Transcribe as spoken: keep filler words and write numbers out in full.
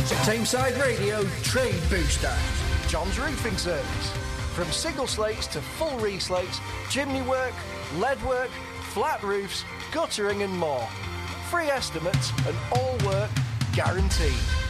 Tameside Radio Trade Booster. John's Roofing Service. From single slates to full re-slates, chimney work, lead work, flat roofs, guttering and more. Free estimates and all work guaranteed.